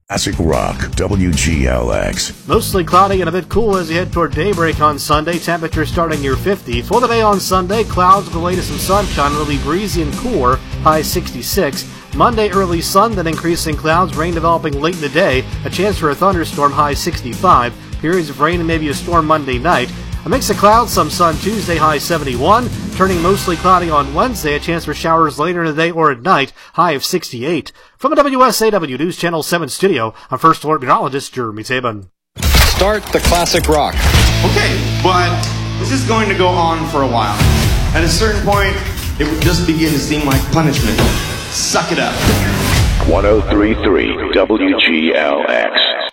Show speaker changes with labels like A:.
A: Classic Rock, WGLX.
B: Mostly cloudy and a bit cool as you head toward daybreak on Sunday. Temperatures starting near 50. For the day on Sunday, clouds with the way to some sunshine. It'll be breezy and cooler, high 66. Monday, early sun, then increasing clouds, rain developing late in the day. A chance for a thunderstorm, high 65. Periods of rain and maybe a storm Monday night. A mix of clouds, some sun Tuesday, high 71. Turning mostly cloudy on Wednesday, a chance for showers later in the day or at night, high of 68. From the WSAW News Channel 7 studio, I'm First Alert Meteorologist Jeremy Tabin.
C: Start the classic rock.
D: Okay, but this is going to go on for a while. At a certain point, it would just begin to seem like punishment. Suck it up.
A: 103.3 WGLX.